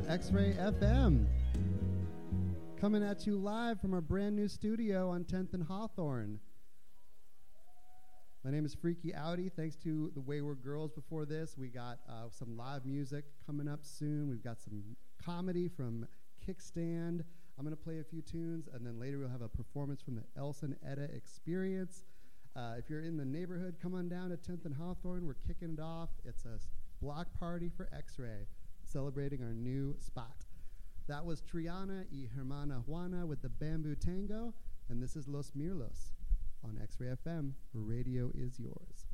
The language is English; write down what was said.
X-Ray FM. Coming at you live from our brand new studio on 10th and Hawthorne. My name is Freaky Audi. Thanks to the Wayward Girls before this. We got some live music coming up soon. We've got some comedy from Kickstand. I'm going to play a few tunes, and then later we'll have a performance from the Elson Edda Experience. If you're in the neighborhood, come on down to 10th and Hawthorne. We're kicking it off. It's a block party for X-Ray, celebrating our new spot. That was Triana y Hermana Juana with the Bamboo Tango, and this is Los Mirlos on X-Ray FM, where radio is yours.